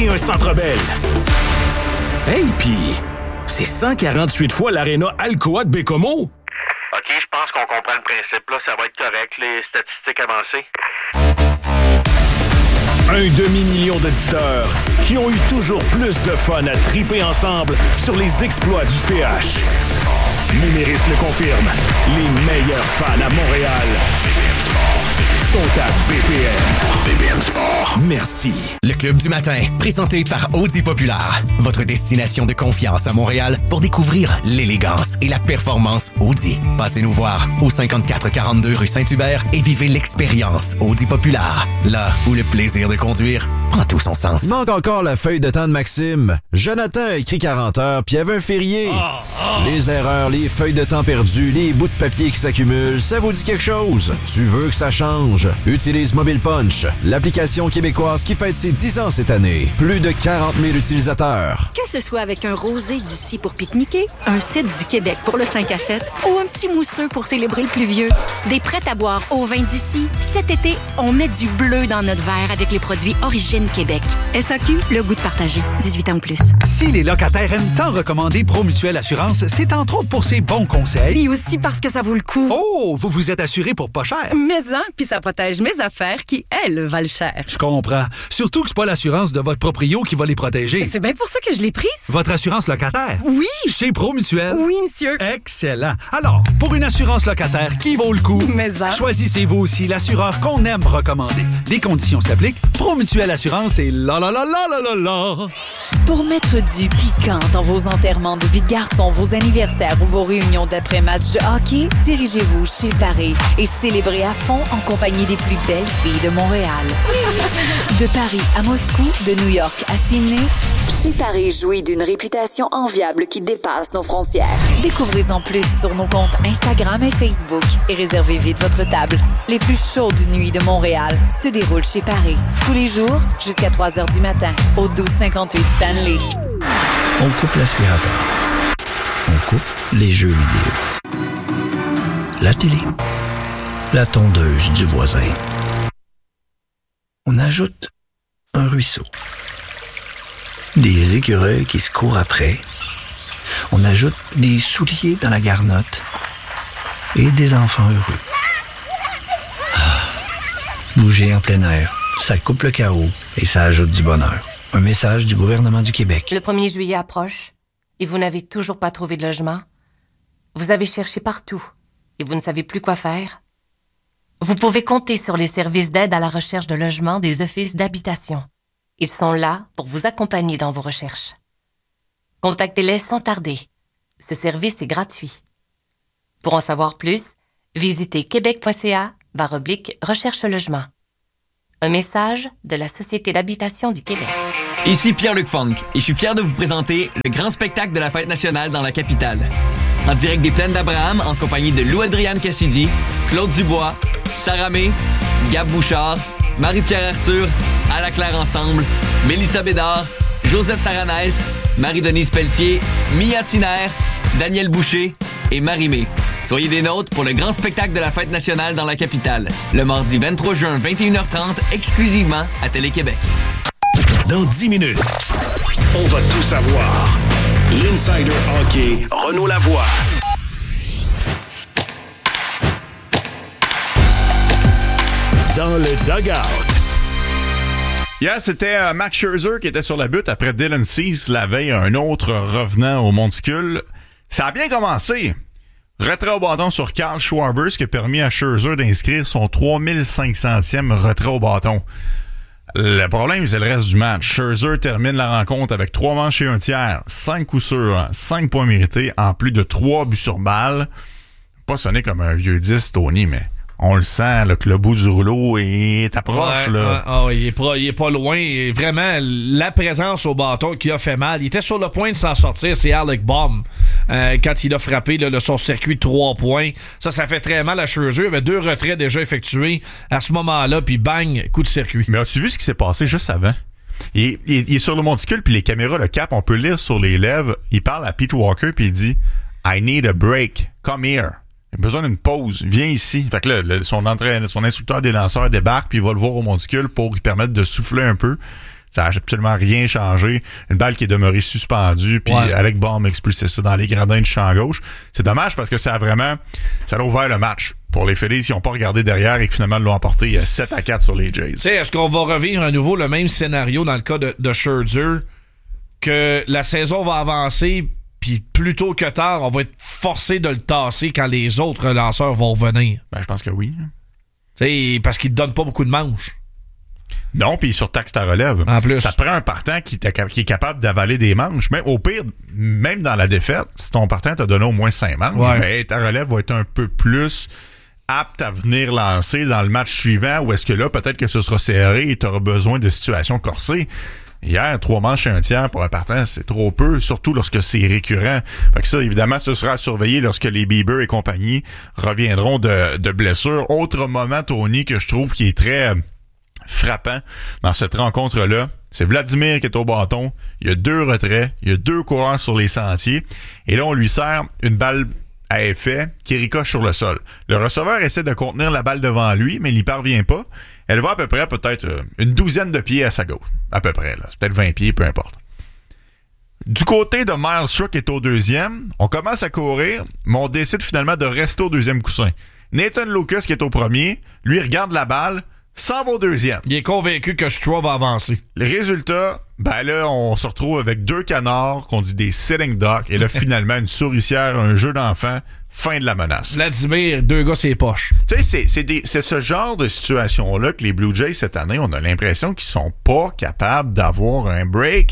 un Centre Bell. Hey, pis c'est 148 fois l'Arena Alcoa de Bécomo. OK, je pense qu'on comprend le principe. Là, ça va être correct, les statistiques avancées. 1,5 million d'auditeurs qui ont eu toujours plus de fun à triper ensemble sur les exploits du CH. Numéris le confirme, les meilleurs fans à Montréal sont à BPM. BPM Sport. Merci. Le Club du matin, présenté par Audi Populaire. Votre destination de confiance à Montréal pour découvrir l'élégance et la performance Audi. Passez nous voir au 5442 rue Saint-Hubert et vivez l'expérience Audi Populaire. Là où le plaisir de conduire prend tout son sens. Il manque encore la feuille de temps de Maxime. Jonathan a écrit 40 heures, puis il y avait un férié. Les erreurs, les feuilles de temps perdues, les bouts de papier qui s'accumulent, ça vous dit quelque chose? Tu veux que ça change? Utilise Mobile Punch, l'application québécoise qui fête ses 10 ans cette année. Plus de 40 000 utilisateurs. Que ce soit avec un rosé d'ici pour pique-niquer, un cidre du Québec pour le 5 à 7 ou un petit mousseux pour célébrer le pluvieux, des prêts à boire au vin d'ici, cet été, on met du bleu dans notre verre avec les produits Origine Québec. SAQ, le goût de partager. 18 ans ou plus. Si les locataires aiment tant recommander Promutuelle Assurance, c'est entre autres pour ses bons conseils. Puis aussi parce que ça vaut le coup. Oh, vous vous êtes assuré pour pas cher. Mais hein, puis ça protège mes affaires qui, elles, valent cher. Je comprends. Surtout que c'est pas l'assurance de votre proprio qui va les protéger. C'est bien pour ça que je l'ai prise. Votre assurance locataire? Oui. Chez Promutuelle? Oui, monsieur. Excellent. Alors, pour une assurance locataire qui vaut le coup, mais hein? Choisissez-vous aussi l'assureur qu'on aime recommander. Les conditions s'appliquent. Promutuelle Assurance et la la la la la la la. Pour mettre du piquant dans vos enterrements de vie de garçon, vos anniversaires ou vos réunions d'après-match de hockey, dirigez-vous chez Paris et célébrez à fond en compagnie des plus belles filles de Montréal. De Paris à Moscou, de New York à Sydney, Chez Paris jouit d'une réputation enviable qui dépasse nos frontières. Découvrez-en plus sur nos comptes Instagram et Facebook et réservez vite votre table. Les plus chaudes nuits de Montréal se déroulent chez Paris. Tous les jours, jusqu'à 3h du matin, au 1258 Stanley. On coupe l'aspirateur. On coupe les jeux vidéo. La télé. La tondeuse du voisin. On ajoute un ruisseau. Des écureuils qui se courent après. On ajoute des souliers dans la garnotte. Et des enfants heureux. Bouger en plein air, ça coupe le chaos et ça ajoute du bonheur. Un message du gouvernement du Québec. Le 1er juillet approche et vous n'avez toujours pas trouvé de logement. Vous avez cherché partout et vous ne savez plus quoi faire. Vous pouvez compter sur les services d'aide à la recherche de logement des offices d'habitation. Ils sont là pour vous accompagner dans vos recherches. Contactez-les sans tarder. Ce service est gratuit. Pour en savoir plus, visitez québec.ca/recherche-logement. Un message de la Société d'habitation du Québec. Ici Pierre-Luc Funk et je suis fier de vous présenter le grand spectacle de la Fête nationale dans la capitale. En direct des Plaines d'Abraham, en compagnie de Lou-Adriane Cassidy, Claude Dubois, Sarah May, Gab Bouchard, Marie-Pierre Arthur, Ala Claire Ensemble, Mélissa Bédard, Joseph Saranès, Marie-Denise Pelletier, Mia Tiner, Daniel Boucher et Marie-Mé. Soyez des nôtres pour le grand spectacle de la Fête nationale dans la capitale, le mardi 23 juin, 21h30, exclusivement à Télé-Québec. Dans 10 minutes, on va tout savoir. L'Insider Hockey, Renaud Lavoie. Dans le dugout. Hier, c'était Max Scherzer qui était sur la butte après Dylan Cease la veille, un autre revenant au monticule. Ça a bien commencé. Retrait au bâton sur Carl Schwarber, ce qui a permis à Scherzer d'inscrire son 3500e retrait au bâton. Le problème, c'est le reste du match. Scherzer termine la rencontre avec 3 manches et 1 tiers, 5 coups sûrs, 5 points mérités, en plus de 3 buts sur balle. Pas sonné comme un vieux 10, Tony, mais on le sent là, que le bout du rouleau est approche. Ouais, là. Il est pas loin. Et vraiment, la présence au bâton qui a fait mal. Il était sur le point de s'en sortir, c'est Alec Baum. Quand il a frappé son circuit de 3 points. Ça fait très mal à Scherzer. Il y avait 2 retraits déjà effectués à ce moment-là, puis bang, coup de circuit. Mais as-tu vu ce qui s'est passé juste avant? Il est sur le monticule, puis les caméras le capent. On peut lire sur les lèvres. Il parle à Pete Walker, puis il dit « I need a break. Come here. » Il a besoin d'une pause. Viens ici. Fait que là, son instructeur des lanceurs débarque, puis il va le voir au monticule pour lui permettre de souffler un peu. Ça n'a absolument rien changé. Une balle qui est demeurée suspendue, puis Alec Bohm expulsé ça dans les gradins du champ gauche. C'est dommage parce que ça a ouvert le match. Pour les Phillies, ils n'ont pas regardé derrière et que finalement l'ont emporté 7-4 sur les Jays. Est-ce qu'on va revivre à nouveau le même scénario dans le cas de Scherzer, que la saison va avancer, puis plus tôt que tard, on va être forcé de le tasser quand les autres lanceurs vont revenir? Je pense que oui. Parce qu'il ne donne pas beaucoup de manches. Non, puis il surtaxe ta relève. En plus. Ça te prend un partant qui est capable d'avaler des manches. Mais au pire, même dans la défaite, si ton partant t'a donné au moins 5 manches, ta relève va être un peu plus apte à venir lancer dans le match suivant, ou est-ce que là, peut-être que ce sera serré et tu auras besoin de situations corsées. Hier, 3 manches et un tiers pour un partant, c'est trop peu, surtout lorsque c'est récurrent. Fait que ça, évidemment, ce sera à surveiller lorsque les Bieber et compagnie reviendront de blessures. Autre moment, Tony, que je trouve qui est très frappant dans cette rencontre-là, c'est Vladimir qui est au bâton. Il y a 2 retraits, il y a 2 coureurs sur les sentiers, et là, on lui sert une balle à effet qui ricoche sur le sol. Le receveur essaie de contenir la balle devant lui, mais il n'y parvient pas. Elle va à peu près peut-être une douzaine de pieds à sa gauche. À peu près, là. C'est peut-être 20 pieds, peu importe. Du côté de Miles Straw qui est au deuxième, on commence à courir, mais on décide finalement de rester au deuxième coussin. Nathan Lucas qui est au premier, lui regarde la balle, s'en va au deuxième. Il est convaincu que Straw va avancer. Le résultat, là, on se retrouve avec 2 canards qu'on dit des sitting ducks, et là, finalement, une souricière, un jeu d'enfant, fin de la menace. Vladimir, 2 gars, ses poches. Tu sais, c'est ce genre de situation-là que les Blue Jays, cette année, on a l'impression qu'ils sont pas capables d'avoir un break.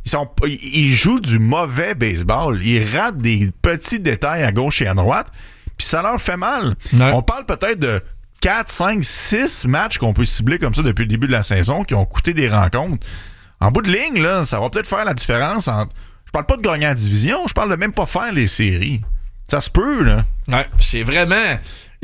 Ils jouent du mauvais baseball. Ils ratent des petits détails à gauche et à droite, puis ça leur fait mal. Ouais. On parle peut-être de 4, 5, 6 matchs qu'on peut cibler comme ça depuis le début de la saison qui ont coûté des rencontres. En bout de ligne, là, ça va peut-être faire la différence entre... Je parle pas de gagner en division, je parle de même pas faire les séries. Ça se peut, là. Ouais, c'est vraiment...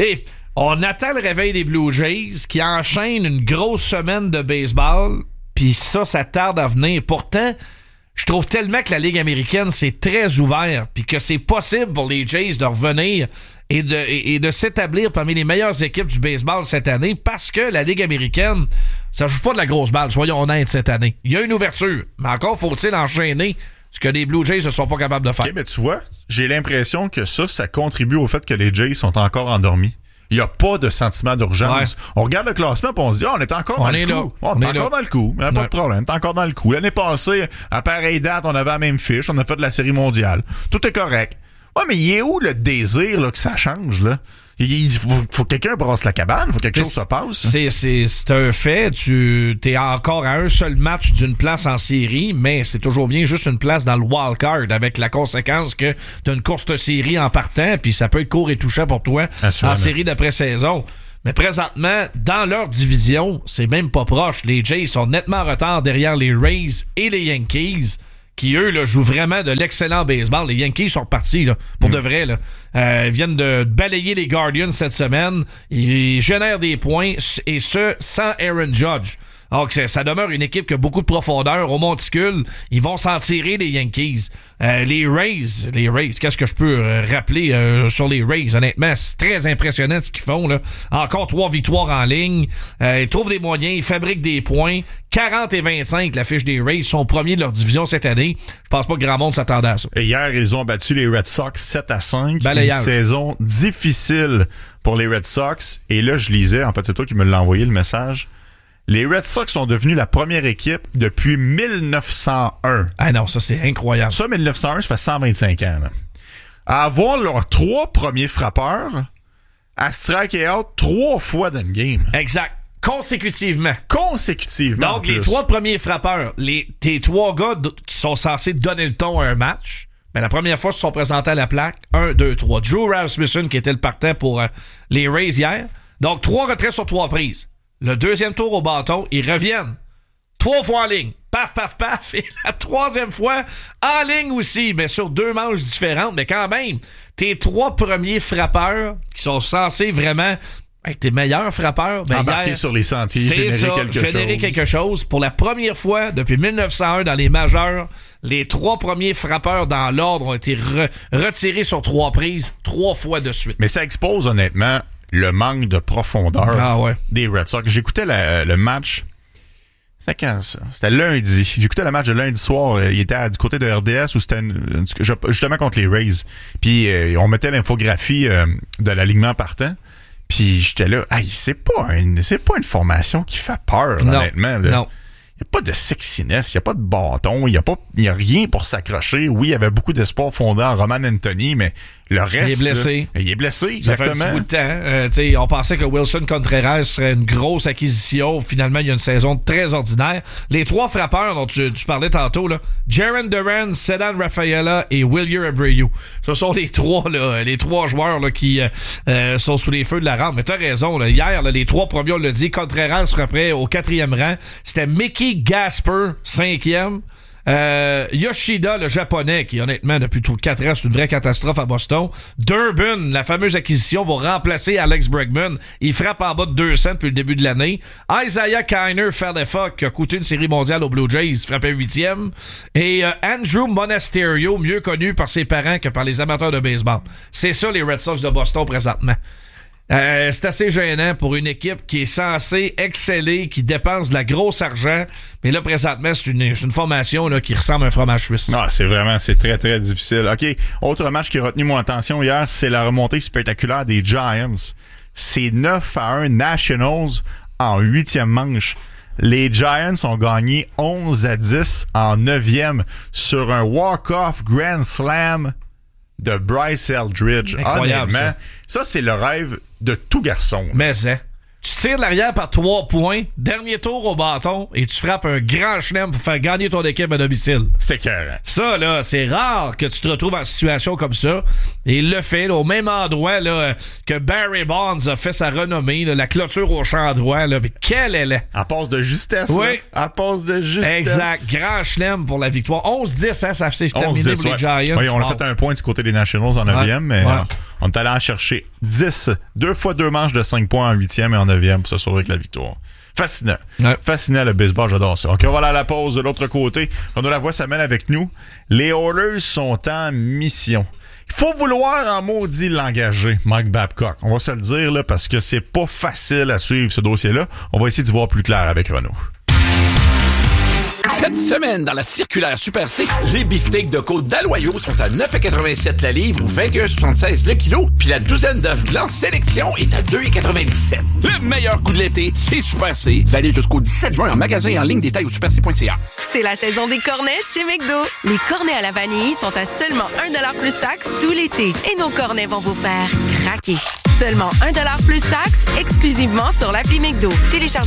on attend le réveil des Blue Jays qui enchaînent une grosse semaine de baseball, puis ça tarde à venir. Pourtant, je trouve tellement que la Ligue américaine, c'est très ouvert, puis que c'est possible pour les Jays de revenir et de s'établir parmi les meilleures équipes du baseball cette année, parce que la Ligue américaine, ça joue pas de la grosse balle, soyons honnêtes, cette année. Il y a une ouverture, mais encore faut-il enchaîner ce que les Blue Jays ne sont pas capables de faire. OK, mais tu vois, j'ai l'impression que ça contribue au fait que les Jays sont encore endormis. Il n'y a pas de sentiment d'urgence. Ouais. On regarde le classement et on se dit, on est encore dans le coup. On est encore dans le coup. Il n'y a pas de problème. On est encore dans le coup. L'année passée, à pareille date, on avait la même fiche. On a fait de la série mondiale. Tout est correct. Ouais, mais il est où le désir là, que ça change, là? Il faut que quelqu'un brasse la cabane, faut que quelque chose se passe. C'est un fait. T'es encore à un seul match d'une place en série, mais c'est toujours bien juste une place dans le wild card, avec la conséquence que t'as une courte série en partant, puis ça peut être court et touchant pour toi en série d'après-saison. Mais présentement, dans leur division, c'est même pas proche. Les Jays sont nettement en retard derrière les Rays et les Yankees, qui, eux, là, jouent vraiment de l'excellent baseball. Les Yankees sont repartis, là, pour de vrai. Là. Ils viennent de balayer les Guardians cette semaine. Ils génèrent des points, et ce, sans Aaron Judge. Donc, ça demeure une équipe qui a beaucoup de profondeur. Au monticule, ils vont s'en tirer, les Yankees. Les Rays, qu'est-ce que je peux rappeler sur les Rays? Honnêtement, c'est très impressionnant ce qu'ils font, là. Encore 3 victoires en ligne. Ils trouvent des moyens, ils fabriquent des points. 40 et 25, la fiche des Rays, sont premiers de leur division cette année. Je pense pas que grand monde s'attendait à ça. Et hier, ils ont battu les Red Sox 7-5. Balayage. Une saison difficile pour les Red Sox. Et là, je lisais, en fait, c'est toi qui me l'as envoyé, le message. Les Red Sox sont devenus la première équipe depuis 1901. Ah non, ça, c'est incroyable. Ça, 1901, ça fait 125 ans. Là. À avoir leurs 3 premiers frappeurs à striker out 3 fois dans le game. Exact. Consécutivement. Donc, les 3 premiers frappeurs, tes 3 gars qui sont censés donner le ton à un match, ben, la première fois, ils se sont présentés à la plaque. 1, 2, 3. Drew Rasmussen, qui était le partant pour les Rays hier. Donc, 3 retraits sur 3 prises. Le deuxième tour au bâton, ils reviennent 3 fois en ligne. Paf, paf, paf. Et la 3e fois, en ligne aussi, mais sur 2 manches différentes. Mais quand même, tes 3 premiers frappeurs qui sont censés vraiment être tes meilleurs frappeurs. Ben embarquer sur les sentiers, générer quelque chose. Pour la première fois depuis 1901 dans les majeurs, les 3 premiers frappeurs dans l'ordre ont été retirés sur 3 prises 3 fois de suite. Mais ça expose honnêtement le manque de profondeur des Red Sox. J'écoutais le match. C'était quand, ça? C'était lundi. J'écoutais le match de lundi soir. Il était du côté de RDS où c'était justement contre les Rays. Puis on mettait l'infographie de l'alignement partant. Puis j'étais là, hey, c'est pas une formation qui fait peur, non, honnêtement. Là. Non. Il n'y a pas de sexiness, il n'y a pas de bâton, il n'y a rien pour s'accrocher. Oui, il y avait beaucoup d'espoir fondé en Roman Anthony, mais le reste... Il est blessé. Là, il est blessé, exactement. Ça fait un petit bout de temps. On pensait que Wilson Contreras serait une grosse acquisition. Finalement, il y a une saison très ordinaire. Les 3 frappeurs dont tu parlais tantôt, là, Jarren Duran, Sedan Rafaela et Wilyer Abreu. Ce sont les 3 joueurs là, qui sont sous les feux de la rampe. Mais tu as raison. Là, hier, là, les 3 premiers, on l'a dit, Contreras frappait au 4e rang. C'était Mickey Gasper, 5e. Yoshida, le japonais, qui honnêtement depuis 4 ans, c'est une vraie catastrophe à Boston. Durbin, la fameuse acquisition pour remplacer Alex Bregman. Il frappe en bas de 200 depuis le début de l'année. Isaiah Kiner Falefa, qui a coûté une série mondiale aux Blue Jays, frappait 8e. Et Andrew Monasterio, mieux connu par ses parents que par les amateurs de baseball. C'est ça les Red Sox de Boston présentement. C'est assez gênant pour une équipe qui est censée exceller, qui dépense de la grosse argent. Mais là, présentement, c'est une formation là, qui ressemble à un fromage suisse. Ah, c'est très, très difficile. OK, autre match qui a retenu mon attention hier, c'est la remontée spectaculaire des Giants. C'est 9-1 Nationals en 8e manche. Les Giants ont gagné 11-10 en 9e sur un walk-off Grand Slam de Bryce Eldridge. Incroyable, honnêtement, ça, c'est le rêve de tout garçon. Mais tu tires de l'arrière par 3 points, dernier tour au bâton, et tu frappes un grand chelem pour faire gagner ton équipe à domicile. C'est écœurant. Ça, là, c'est rare que tu te retrouves en situation comme ça. Et il le fait, là, au même endroit là, que Barry Bonds a fait sa renommée, là, la clôture au champ droit. Là, mais quelle elle est! À passe de justesse. Oui. À passe de justesse. Exact. Grand chelem pour la victoire. 11-10, hein, ça s'est terminé pour les Giants. Oui, on a fait un point du côté des Nationals en 9e, mais on est allé en chercher 10. 2 fois 2 manches de 5 points en 8e et en 9e pour s'assurer avec la victoire. Fascinant. Ouais. Fascinant le baseball, j'adore ça. OK, on va aller à la pause de l'autre côté. Renaud Lavoie s'amène avec nous. Les Oilers sont en mission. Il faut vouloir en maudit l'engager, Mike Babcock. On va se le dire là, parce que c'est pas facile à suivre ce dossier-là. On va essayer d'y voir plus clair avec Renaud. Cette semaine, dans la circulaire Super C, les beefsteaks de côte d'Aloyau sont à 9,87 la livre ou 21,76 le kilo, puis la douzaine d'œufs blancs sélection est à 2,97. Le meilleur coup de l'été, c'est Super C. Valide jusqu'au 17 juin en magasin et en ligne, détail au superc.ca. C'est la saison des cornets chez McDo. Les cornets à la vanille sont à seulement 1$ plus taxe tout l'été. Et nos cornets vont vous faire craquer. Seulement 1$ plus taxe, exclusivement sur l'appli McDo. Téléchargez